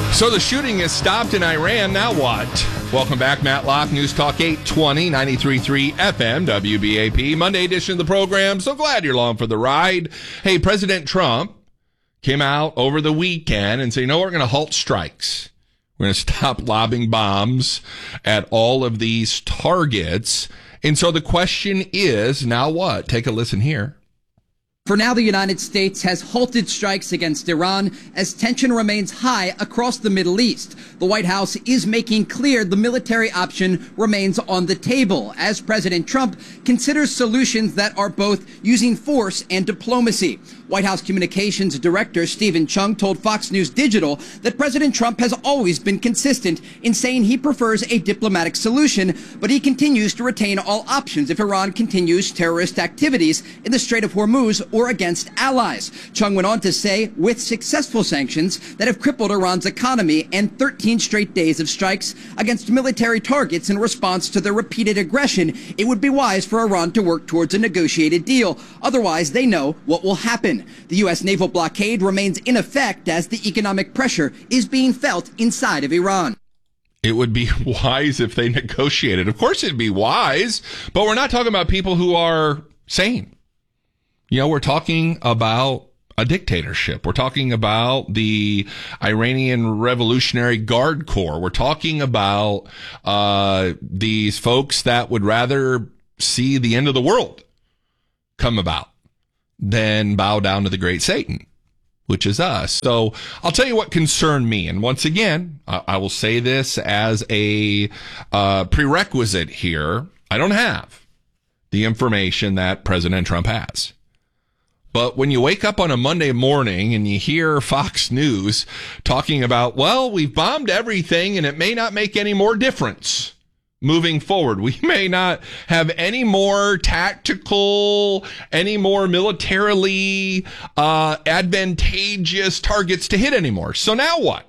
So the shooting is stopped in Iran. Now what? Welcome back, Matt Locke, News Talk 820, 93.3 FM, WBAP. Monday edition of the program. So glad you're along for the ride. Hey, President Trump came out over the weekend and said, you know, we're going to halt strikes. We're going to stop lobbing bombs at all of these targets. And so the question is, now what? Take a listen here. For now, the United States has halted strikes against Iran as tension remains high across the Middle East. The White House is making clear the military option remains on the table as President Trump considers solutions that are both using force and diplomacy. White House Communications Director Stephen Chung told Fox News Digital that President Trump has always been consistent in saying he prefers a diplomatic solution, but he continues to retain all options if Iran continues terrorist activities in the Strait of Hormuz or against allies. Chung went on to say, with successful sanctions that have crippled Iran's economy and 13 straight days of strikes against military targets in response to their repeated aggression, it would be wise for Iran to work towards a negotiated deal. Otherwise, they know what will happen. The U.S. naval blockade remains in effect as the economic pressure is being felt inside of Iran. It would be wise if they negotiated. Of course it'd be wise, but we're not talking about people who are sane. You know, we're talking about a dictatorship. We're talking about the Iranian Revolutionary Guard Corps. We're talking about these folks that would rather see the end of the world come about than bow down to the great Satan, which is us. So I'll tell you what concerned me. And once again, I will say this as a prerequisite here. I don't have the information that President Trump has. But when you wake up on a Monday morning and you hear Fox News talking about, well, we've bombed everything and it may not make any more difference moving forward. We may not have any more tactical, any more militarily advantageous targets to hit anymore. So now what?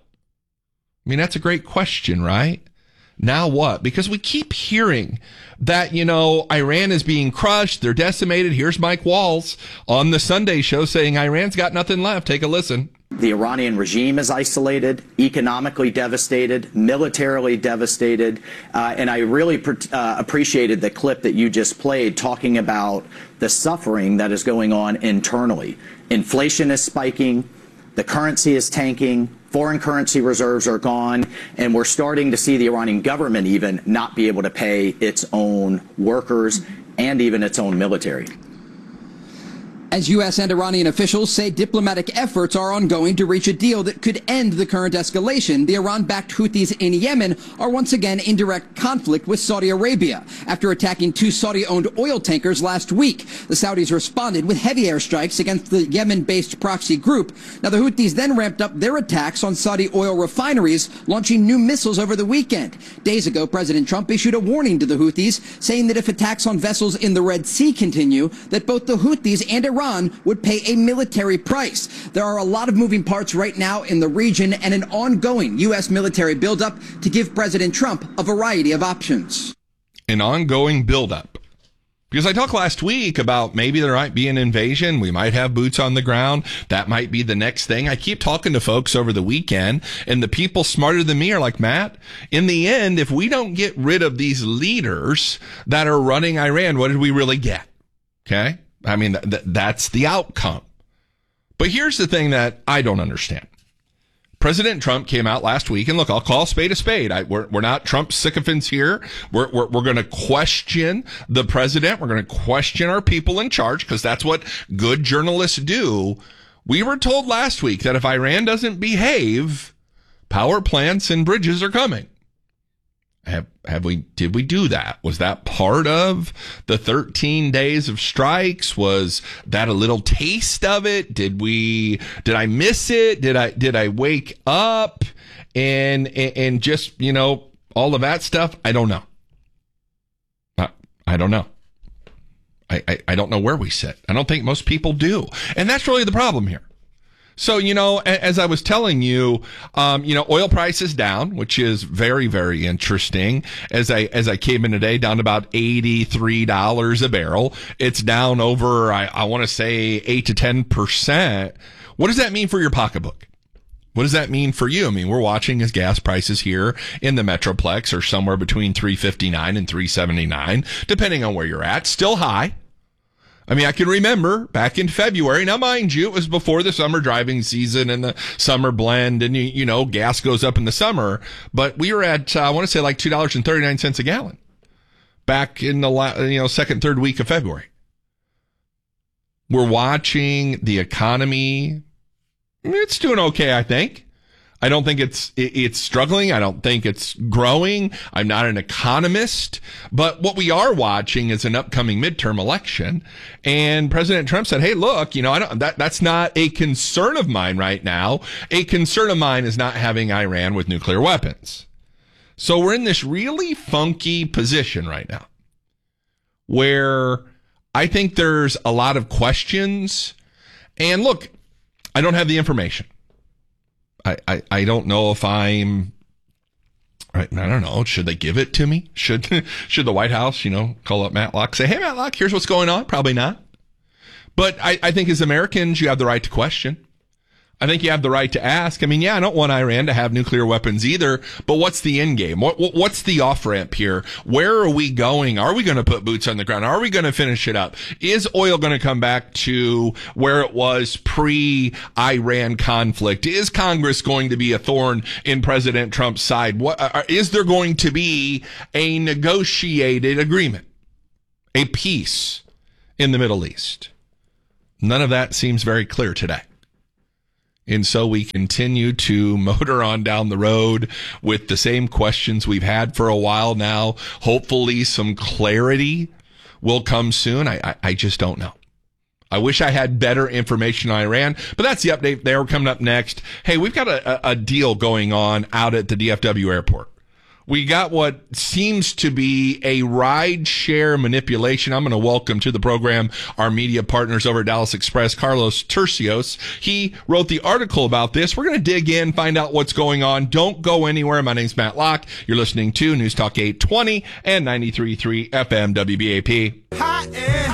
I mean, that's a great question, right? Now what? Because we keep hearing that, you know, Iran is being crushed. They're decimated. Here's Mike Walls on the Sunday show saying Iran's got nothing left. Take a listen. The Iranian regime is isolated, economically devastated, militarily devastated. And I really appreciated the clip that you just played talking about the suffering that is going on internally. Inflation is spiking. The currency is tanking. Foreign currency reserves are gone, and we're starting to see the Iranian government even not be able to pay its own workers and even its own military. As U.S. and Iranian officials say diplomatic efforts are ongoing to reach a deal that could end the current escalation, the Iran-backed Houthis in Yemen are once again in direct conflict with Saudi Arabia. After attacking 2 Saudi-owned oil tankers last week, the Saudis responded with heavy airstrikes against the Yemen-based proxy group. Now, the Houthis then ramped up their attacks on Saudi oil refineries, launching new missiles over the weekend. Days ago, President Trump issued a warning to the Houthis, saying that if attacks on vessels in the Red Sea continue, that both the Houthis and Iran would pay a military price. There are a lot of moving parts right now in the region and an ongoing U.S. military buildup to give President Trump a variety of options. An ongoing buildup. Because I talked last week about maybe there might be an invasion. We might have boots on the ground. That might be the next thing. I keep talking to folks over the weekend, and the people smarter than me are like, Matt, in the end, if we don't get rid of these leaders that are running Iran, what did we really get? Okay? I mean, that's the outcome. But here's the thing that I don't understand. President Trump came out last week, and look, I'll call a spade a spade. We're not Trump sycophants here. We're going to question the president. We're going to question our people in charge because that's what good journalists do. We were told last week that if Iran doesn't behave, power plants and bridges are coming. Did we do that? Was that part of the 13 days of strikes? Was that a little taste of it? Did I miss it? Did I wake up and just, you know, all of that stuff? I don't know. I don't know. I don't know where we sit. I don't think most people do. And that's really the problem here. So, you know, as I was telling you, oil prices down, which is very, very interesting. As I came in today, down to about $83 a barrel. It's down over, I want to say 8 to 10%. What does that mean for your pocketbook? What does that mean for you? I mean, we're watching as gas prices here in the Metroplex are somewhere between $3.59 and $3.79, depending on where you're at. Still high. I mean, I can remember back in February. Now, mind you, it was before the summer driving season and the summer blend, and you know, gas goes up in the summer. But we were at, I want to say, like $2.39 a gallon back in the second, third week of February. We're watching the economy. It's doing okay, I think. I don't think it's struggling. I don't think it's growing. I'm not an economist, but what we are watching is an upcoming midterm election. And President Trump said, "Hey, look, you know, that's not a concern of mine right now. A concern of mine is not having Iran with nuclear weapons." So we're in this really funky position right now where I think there's a lot of questions. And look, I don't have the information. I don't know if I don't know. Should they give it to me? Should the White House, call up Matlock, say, "Hey, Matlock, here's what's going on"? Probably not. But I think as Americans, you have the right to question. I think you have the right to ask. I mean, yeah, I don't want Iran to have nuclear weapons either, but what's the end game? What's the off-ramp here? Where are we going? Are we going to put boots on the ground? Are we going to finish it up? Is oil going to come back to where it was pre-Iran conflict? Is Congress going to be a thorn in President Trump's side? Is there going to be a negotiated agreement, a peace in the Middle East? None of that seems very clear today. And so we continue to motor on down the road with the same questions we've had for a while now. Hopefully some clarity will come soon. I just don't know. I wish I had better information on Iran, but that's the update there. Coming up next. Hey, we've got a deal going on out at the DFW airport. We got what seems to be a ride share manipulation. I'm going to welcome to the program our media partners over at Dallas Express, Carlos Tercios. He wrote the article about this. We're going to dig in, find out what's going on. Don't go anywhere. My name's Matt Locke. You're listening to News Talk 820 and 93.3 FM WBAP. Hot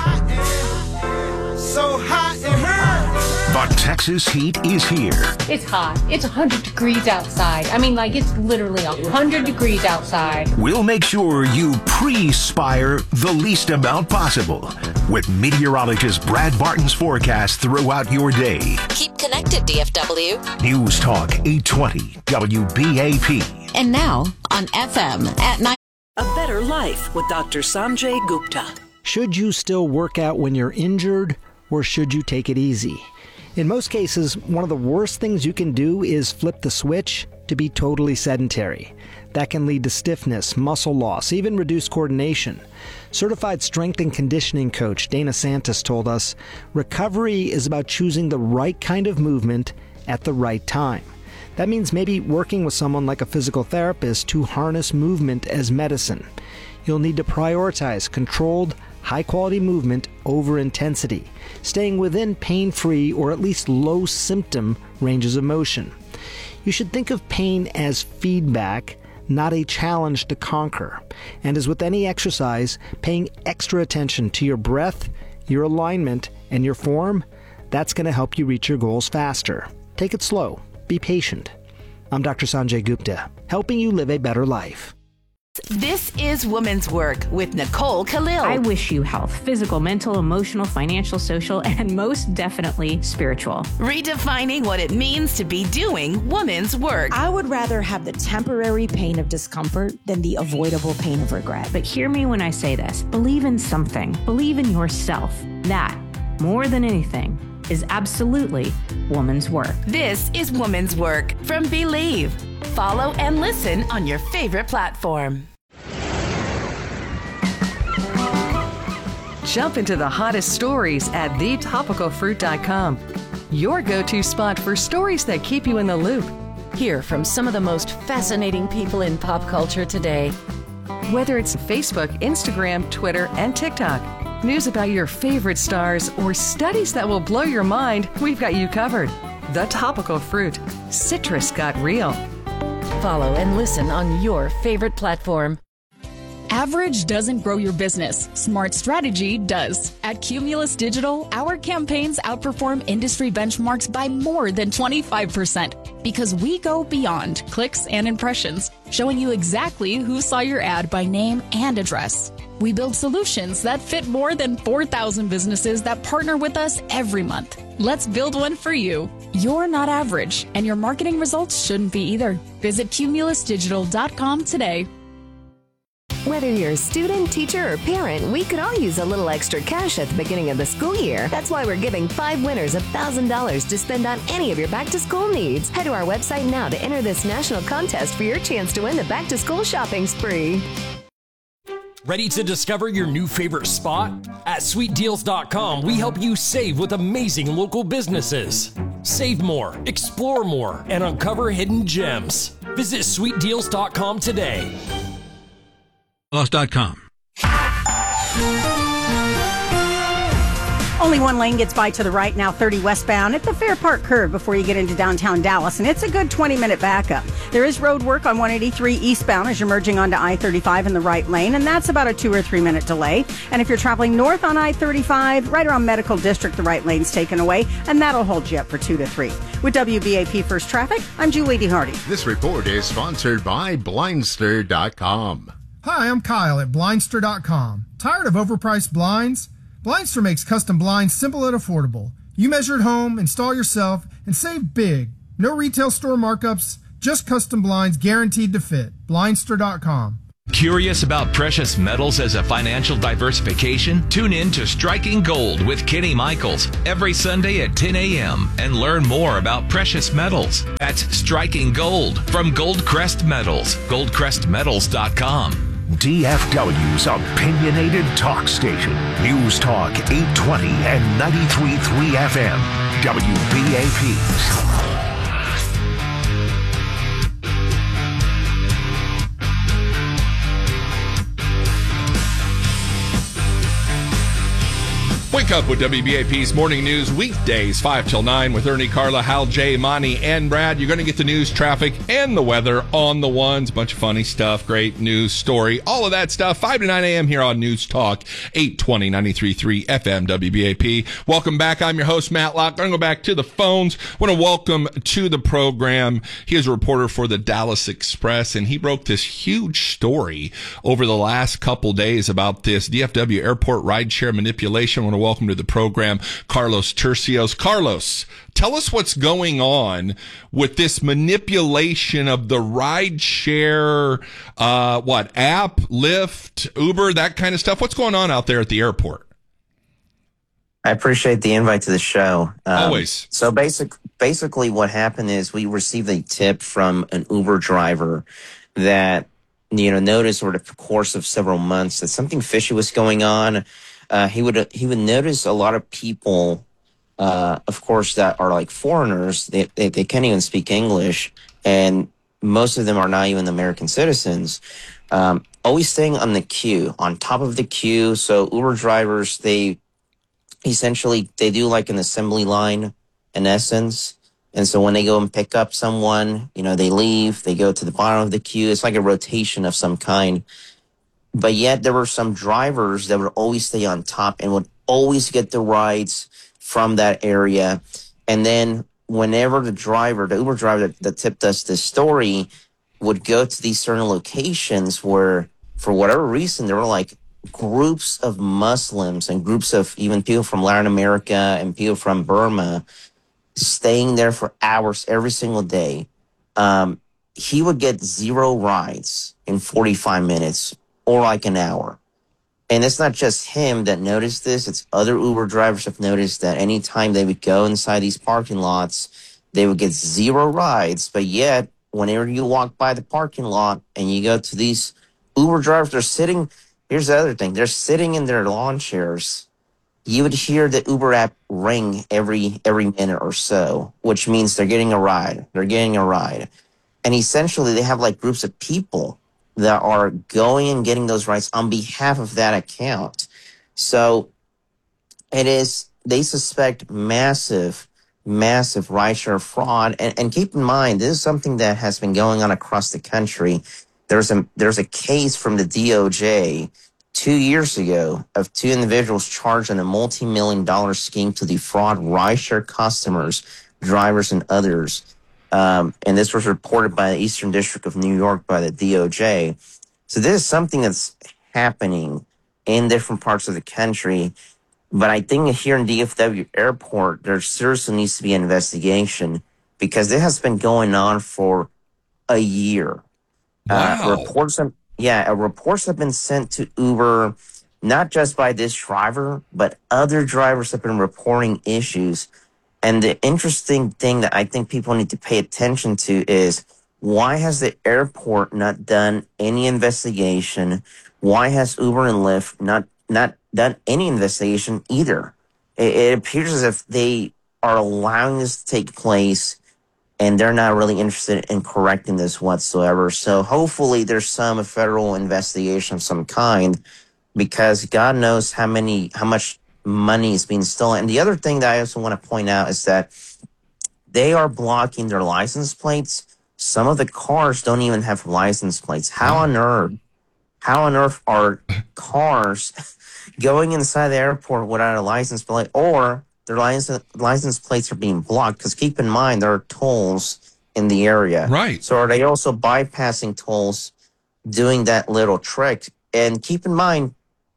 air, so hot it hurts. The Texas heat is here. It's hot. It's 100 degrees outside. I mean, like, it's literally 100 degrees outside. We'll make sure you pre-spire the least amount possible with meteorologist Brad Barton's forecast throughout your day. Keep connected, DFW. News Talk 820 WBAP. And now on FM at 9. A better life with Dr. Sanjay Gupta. Should you still work out when you're injured, or should you take it easy? In most cases, one of the worst things you can do is flip the switch to be totally sedentary. That can lead to stiffness, muscle loss, even reduced coordination. Certified strength and conditioning coach Dana Santos told us, recovery is about choosing the right kind of movement at the right time. That means maybe working with someone like a physical therapist to harness movement as medicine. You'll need to prioritize controlled, high-quality movement over intensity, staying within pain-free or at least low-symptom ranges of motion. You should think of pain as feedback, not a challenge to conquer. And as with any exercise, paying extra attention to your breath, your alignment, and your form, that's going to help you reach your goals faster. Take it slow. Be patient. I'm Dr. Sanjay Gupta, helping you live a better life. This is Women's Work with Nicole Khalil. I wish you health, physical, mental, emotional, financial, social, and most definitely spiritual. Redefining what it means to be doing women's work. I would rather have the temporary pain of discomfort than the avoidable pain of regret. But hear me when I say this. Believe in something. Believe in yourself. That, more than anything, is absolutely woman's work. This is Woman's Work from Believe. Follow and listen on your favorite platform. Jump into the hottest stories at thetopicalfruit.com. Your go-to spot for stories that keep you in the loop. Hear from some of the most fascinating people in pop culture today. Whether it's Facebook, Instagram, Twitter, and TikTok, news about your favorite stars, or studies that will blow your mind, we've got you covered. The Topical Fruit. Citrus got real. Follow and listen on your favorite platform. Average doesn't grow your business. Smart strategy does. At Cumulus Digital, our campaigns outperform industry benchmarks by more than 25% because we go beyond clicks and impressions, showing you exactly who saw your ad by name and address. We build solutions that fit more than 4,000 businesses that partner with us every month. Let's build one for you. You're not average, and your marketing results shouldn't be either. Visit cumulusdigital.com today. Whether you're a student, teacher, or parent, we could all use a little extra cash at the beginning of the school year. That's why we're giving 5 winners $1,000 to spend on any of your back-to-school needs. Head to our website now to enter this national contest for your chance to win the back-to-school shopping spree. Ready to discover your new favorite spot? At SweetDeals.com, we help you save with amazing local businesses. Save more, explore more, and uncover hidden gems. Visit SweetDeals.com today. Lost.com. Only one lane gets by to the right now, 30 westbound at the Fair Park curve before you get into downtown Dallas, and it's a good 20-minute backup. There is road work on 183 eastbound as you're merging onto I-35 in the right lane, and that's about a 2 or 3 minute delay. And if you're traveling north on I-35, right around Medical District, the right lane's taken away, and that'll hold you up for 2 to 3. With WBAP First Traffic, I'm Julie DeHardy. This report is sponsored by Blindster.com. Hi, I'm Kyle at Blindster.com. Tired of overpriced blinds? Blindster makes custom blinds simple and affordable. You measure at home, install yourself, and save big. No retail store markups, just custom blinds guaranteed to fit. Blindster.com. Curious about precious metals as a financial diversification? Tune in to Striking Gold with Kenny Michaels every Sunday at 10 a.m. and learn more about precious metals. That's Striking Gold from Goldcrest Metals. Goldcrestmetals.com. DFW's opinionated talk station. News Talk 820 and 93.3 FM. WBAP. Wake up with WBAP's Morning News weekdays 5 till 9 with Ernie, Carla, Hal, Jay, Monty, and Brad. You're going to get the news, traffic, and the weather on the ones. Bunch of funny stuff, great news story, all of that stuff. 5 to 9 a.m. here on News Talk 820 93.3 FM WBAP. Welcome back. I'm your host, Matt Locke. I'm going to go back to the phones. I want to welcome to the program. He is a reporter for the Dallas Express, and he broke this huge story over the last couple days about this DFW airport rideshare manipulation. I want to welcome to the program Carlos Tercios. Carlos, tell us what's going on with this manipulation of the rideshare, app, Lyft, Uber, that kind of stuff. What's going on out there at the airport? I appreciate the invite to the show. Always. So basically what happened is we received a tip from an Uber driver that, noticed over the course of several months that something fishy was going on. He would notice a lot of people, of course, that are like foreigners. They can't even speak English, and most of them are not even American citizens. Always staying on the queue, on top of the queue. So Uber drivers, they do like an assembly line, in essence. And so when they go and pick up someone, they leave, they go to the bottom of the queue. It's like a rotation of some kind. But yet there were some drivers that would always stay on top and would always get the rides from that area. And then whenever the Uber driver that tipped us this story would go to these certain locations where, for whatever reason, there were like groups of Muslims and groups of even people from Latin America and people from Burma staying there for hours every single day. He would get 0 rides in 45 minutes. Or like an hour. And it's not just him that noticed this. It's other Uber drivers have noticed that anytime they would go inside these parking lots, they would get 0 rides. But yet, whenever you walk by the parking lot and you go to these Uber drivers, they're sitting, here's the other thing, they're sitting in their lawn chairs. You would hear the Uber app ring every minute or so, which means they're getting a ride. And essentially, they have like groups of people that are going and getting those rights on behalf of that account. So they suspect massive rideshare fraud. And keep in mind, this is something that has been going on across the country. There's a case from the DOJ 2 years ago of two individuals charged in a multi-million-dollar scheme to defraud rideshare customers, drivers, and others. And this was reported by the Eastern District of New York by the DOJ. So this is something that's happening in different parts of the country. But I think here in DFW Airport, there seriously needs to be an investigation because this has been going on for a year. Wow. Reports have been sent to Uber, not just by this driver, but other drivers have been reporting issues. And the interesting thing that I think people need to pay attention to is why has the airport not done any investigation? Why has Uber and Lyft not done any investigation either? It appears as if they are allowing this to take place and they're not really interested in correcting this whatsoever. So hopefully there's some federal investigation of some kind because God knows how much money is being stolen. And the other thing that I also want to point out is that they are blocking their license plates. Some of the cars don't even have license plates. How on earth are cars going inside the airport without a license plate, or their license plates are being blocked? Because keep in mind, there are tolls in the area. Right. So are they also bypassing tolls, doing that little trick? And keep in mind,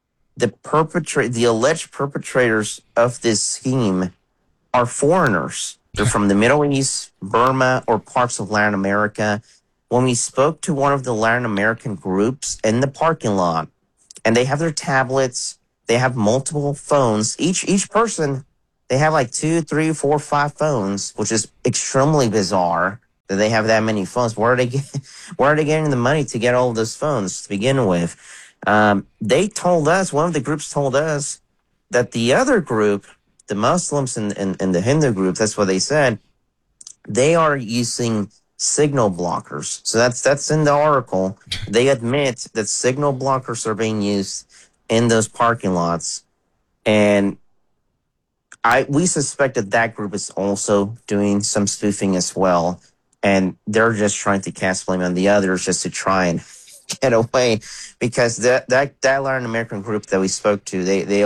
the alleged perpetrators of this scheme are foreigners. They're from the Middle East, Burma, or parts of Latin America. When we spoke to one of the Latin American groups in the parking lot, and they have their tablets, they have multiple phones. Each person, they have like 2, 3, 4, 5 phones, which is extremely bizarre that they have that many phones. Where are they getting the money to get all of those phones to begin with? They told us, one of the groups told us that the other group, the Muslims and the Hindu group, that's what they said, they are using signal blockers. So that's in the article. They admit that signal blockers are being used in those parking lots. And we suspect that group is also doing some spoofing as well. And they're just trying to cast blame on the others just to try and get away, because that Latin American group that we spoke to,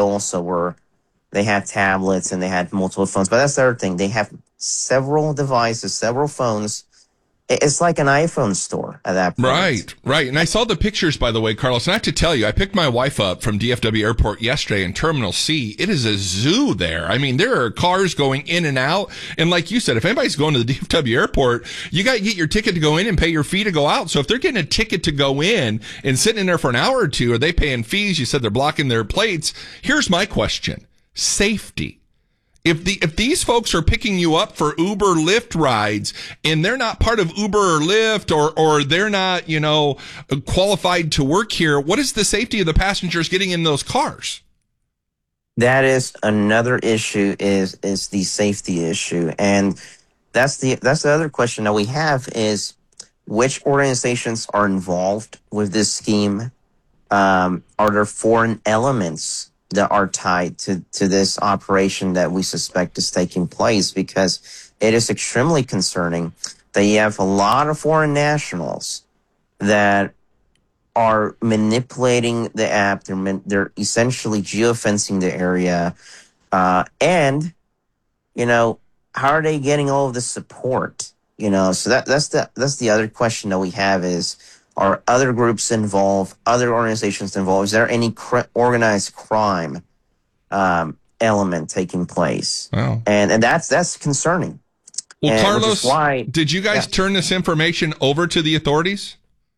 they had tablets and they had multiple phones. But that's the other thing. They have several devices, several phones. It's like an iPhone store at that point. Right. And I saw the pictures, by the way, Carlos. And I have to tell you, I picked my wife up from DFW Airport yesterday in Terminal C. It is a zoo there. I mean, there are cars going in and out. And like you said, if anybody's going to the DFW Airport, you got to get your ticket to go in and pay your fee to go out. So if they're getting a ticket to go in and sitting in there for an hour or two, are they paying fees? You said they're blocking their plates. Here's my question. Safety. If these folks are picking you up for Uber Lyft rides and they're not part of Uber or Lyft or they're not, qualified to work here, what is the safety of the passengers getting in those cars? That is another issue, is the safety issue. And that's the other question that we have is which organizations are involved with this scheme? Are there foreign elements that are tied to this operation that we suspect is taking place? Because it is extremely concerning that you have a lot of foreign nationals that are manipulating the app. They're essentially geofencing the area. And, how are they getting all of the support? So that's the other question that we have is, are other groups involved, other organizations involved? Is there any organized crime element taking place? Wow. And that's concerning. Well, and Carlos, did you guys turn this information over to the authorities?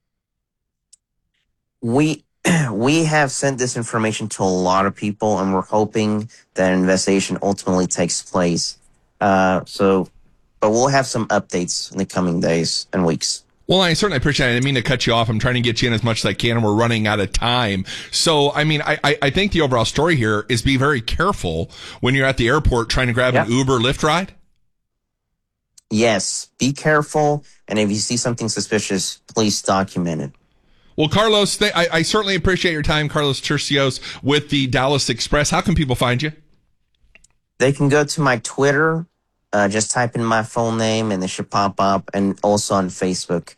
We have sent this information to a lot of people, and we're hoping that an investigation ultimately takes place. But we'll have some updates in the coming days and weeks. Well, I certainly appreciate it. I didn't mean to cut you off. I'm trying to get you in as much as I can, and we're running out of time. So, I think the overall story here is be very careful when you're at the airport trying to grab an Uber Lyft ride. Yes, be careful. And if you see something suspicious, please document it. Well, Carlos, I certainly appreciate your time. Carlos Tercios with the Dallas Express. How can people find you? They can go to my Twitter. Just type in my full name and it should pop up, and also on Facebook.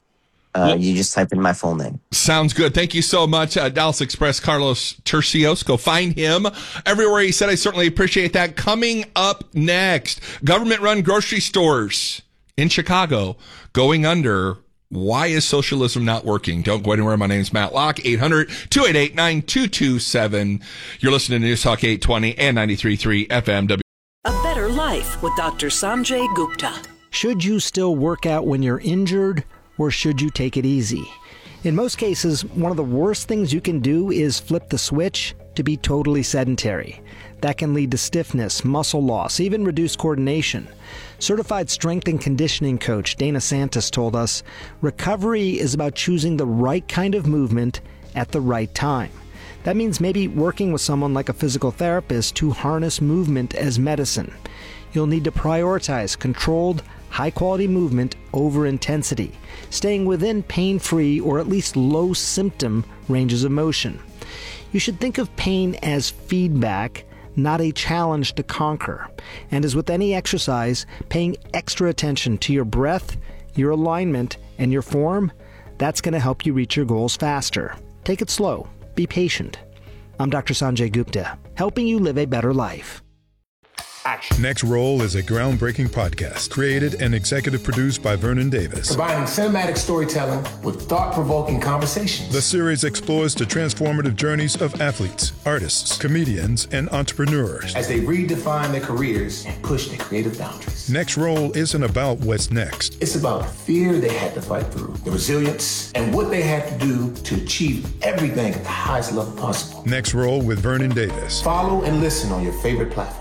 You just type in my full name. Sounds good. Thank you so much, Dallas Express Carlos Tercios. Go find him everywhere he said. I certainly appreciate that. Coming up next, government-run grocery stores in Chicago going under. Why is socialism not working? Don't go anywhere. My name's Matt Locke, 800-288-9227. You're listening to News Talk 820 and 93.3 FM. A Better Life with Dr. Sanjay Gupta. Should you still work out when you're injured, or should you take it easy? In most cases, one of the worst things you can do is flip the switch to be totally sedentary. That can lead to stiffness, muscle loss, even reduced coordination. Certified strength and conditioning coach Dana Santos told us, recovery is about choosing the right kind of movement at the right time. That means maybe working with someone like a physical therapist to harness movement as medicine. You'll need to prioritize controlled, high-quality movement over intensity, staying within pain-free or at least low-symptom ranges of motion. You should think of pain as feedback, not a challenge to conquer. And as with any exercise, paying extra attention to your breath, your alignment, and your form, that's going to help you reach your goals faster. Take it slow. Be patient. I'm Dr. Sanjay Gupta, helping you live a better life. Next Roll is a groundbreaking podcast created and executive produced by Vernon Davis. Combining cinematic storytelling with thought-provoking conversations. The series explores the transformative journeys of athletes, artists, comedians, and entrepreneurs as they redefine their careers and push their creative boundaries. Next Roll isn't about what's next. It's about the fear they had to fight through, the resilience, and what they had to do to achieve everything at the highest level possible. Next Roll with Vernon Davis. Follow and listen on your favorite platform.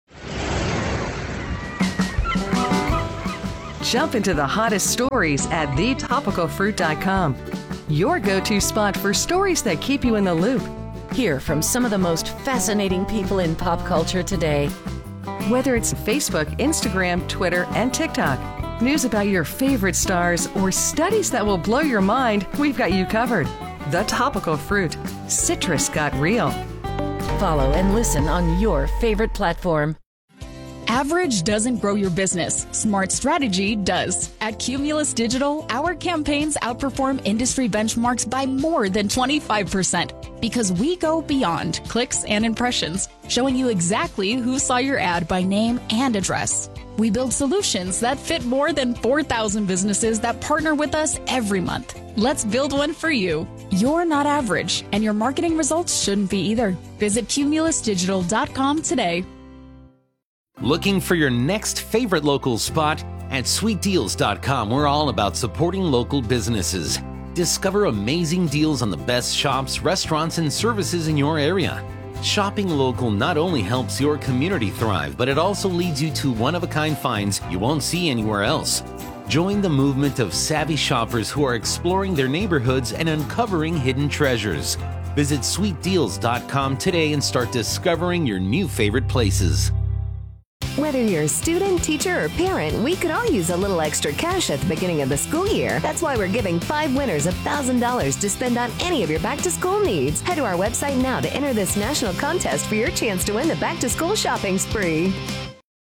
Jump into the hottest stories at thetopicalfruit.com. Your go-to spot for stories that keep you in the loop. Hear from some of the most fascinating people in pop culture today. Whether it's Facebook, Instagram, Twitter, and TikTok, news about your favorite stars, or studies that will blow your mind, we've got you covered. The Topical Fruit. Citrus got real. Follow and listen on your favorite platform. Average doesn't grow your business. Smart strategy does. At Cumulus Digital, our campaigns outperform industry benchmarks by more than 25% because we go beyond clicks and impressions, showing you exactly who saw your ad by name and address. We build solutions that fit more than 4,000 businesses that partner with us every month. Let's build one for you. You're not average, and your marketing results shouldn't be either. Visit cumulusdigital.com today. Looking for your next favorite local spot? At sweetdeals.com, we're all about supporting local businesses. Discover amazing deals on the best shops, restaurants, and services in your area. Shopping local not only helps your community thrive, but it also leads you to one-of-a-kind finds you won't see anywhere else. Join the movement of savvy shoppers who are exploring their neighborhoods and uncovering hidden treasures. Visit sweetdeals.com today and start discovering your new favorite places. Whether you're a student, teacher, or parent, we could all use a little extra cash at the beginning of the school year. That's why we're giving 5 winners $1,000 to spend on any of your back-to-school needs. Head to our website now to enter this national contest for your chance to win the back-to-school shopping spree.